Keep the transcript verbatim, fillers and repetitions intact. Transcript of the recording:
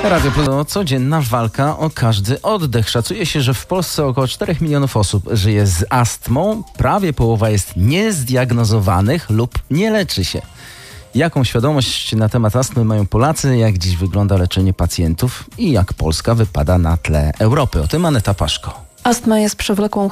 Radio Plus to codzienna walka o każdy oddech. Szacuje się, że w Polsce około czterech milionów osób żyje z astmą. Prawie połowa jest niezdiagnozowanych lub nie leczy się. Jaką świadomość na temat astmy mają Polacy? Jak dziś wygląda leczenie pacjentów? I jak Polska wypada na tle Europy? O tym Aneta Paszko. Astma jest przewlekłą